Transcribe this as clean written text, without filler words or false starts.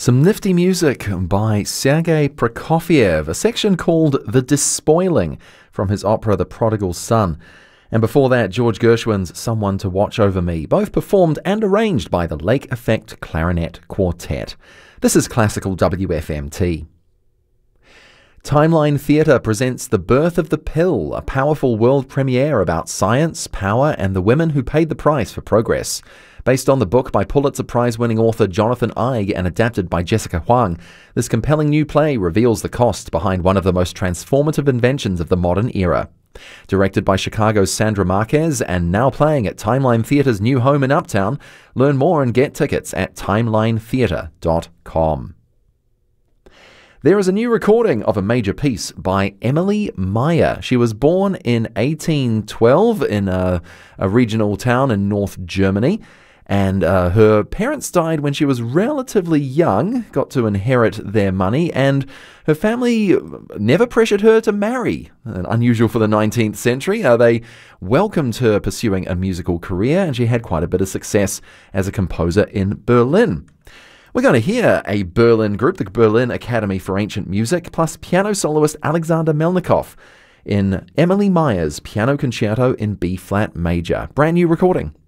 Some nifty music by Sergei Prokofiev, a section called The Despoiling from his opera The Prodigal Son. And before that, George Gershwin's Someone to Watch Over Me, both performed and arranged by the Lake Effect Clarinet Quartet. This is Classical WFMT. Timeline Theatre presents The Birth of the Pill, a powerful world premiere about science, power, and the women who paid the price for progress. Based on the book by Pulitzer Prize-winning author Jonathan Eig and adapted by Jessica Huang, this compelling new play reveals the cost behind one of the most transformative inventions of the modern era. Directed by Chicago's Sandra Marquez and now playing at Timeline Theatre's new home in Uptown, learn more and get tickets at timelinetheatre.com. There is a new recording of a major piece by Emily Meyer. She was born in 1812 in a regional town in North Germany, and her parents died when she was relatively young, got to inherit their money, and her family never pressured her to marry. Unusual for the 19th century. They welcomed her pursuing a musical career, and she had quite a bit of success as a composer in Berlin. We're going to hear a Berlin group, the Berlin Academy for Ancient Music, plus piano soloist Alexander Melnikov in Emily Meyer's Piano Concerto in B-flat major. Brand new recording.